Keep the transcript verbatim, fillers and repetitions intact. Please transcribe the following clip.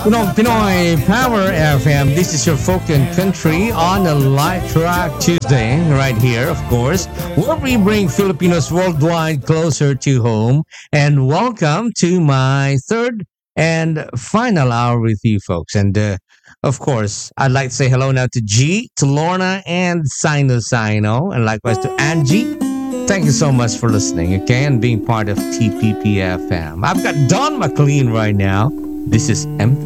Pinoy, Pinoy Power F M. This is your folk and country on a light track Tuesday, right here, of course, where we bring Filipinos worldwide closer to home. And welcome to my third and final hour with you folks. And uh, of course, I'd like to say hello now to G, to Lorna, and Sino Sino, and likewise to Angie. Thank you so much for listening, okay, and being part of T P P F M. I've got Don McLean right now. This is empty.